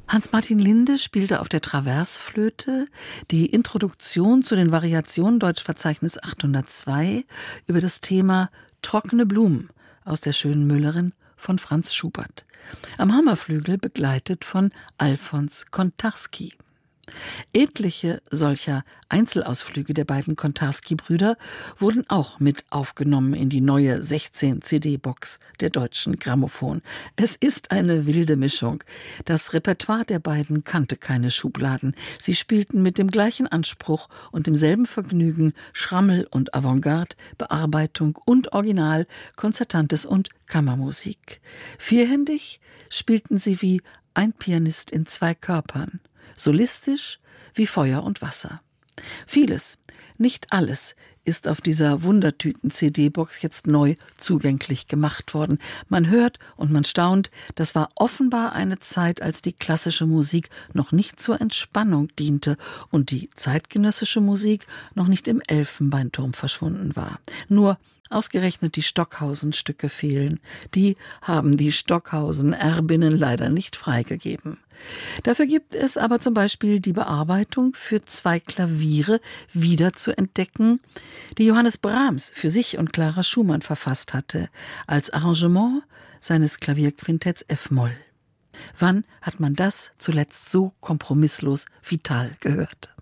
Hans-Martin Linde spielte auf der Traversflöte die Introduktion zu den Variationen Deutschverzeichnis 802 über das Thema Trockene Blumen aus der schönen Müllerin von Franz Schubert. Am Hammerflügel begleitet von Alfons Kontarski. Etliche solcher Einzelausflüge der beiden Kontarski-Brüder wurden auch mit aufgenommen in die neue 16-CD-Box der Deutschen Grammophon. Es ist eine wilde Mischung. Das Repertoire der beiden kannte keine Schubladen. Sie spielten mit dem gleichen Anspruch und demselben Vergnügen Schrammel und Avantgarde, Bearbeitung und Original, Konzertantes und Kammermusik. Vierhändig spielten sie wie ein Pianist in zwei Körpern. Solistisch wie Feuer und Wasser. Vieles, nicht alles, ist auf dieser Wundertüten-CD-Box jetzt neu zugänglich gemacht worden. Man hört und man staunt, das war offenbar eine Zeit, als die klassische Musik noch nicht zur Entspannung diente und die zeitgenössische Musik noch nicht im Elfenbeinturm verschwunden war. Nur ausgerechnet die Stockhausen-Stücke fehlen. Die haben die Stockhausen-Erbinnen leider nicht freigegeben. Dafür gibt es aber zum Beispiel die Bearbeitung für 2 Klaviere wieder zu entdecken, die Johannes Brahms für sich und Clara Schumann verfasst hatte, als Arrangement seines Klavierquintetts F-Moll. Wann hat man das zuletzt so kompromisslos vital gehört?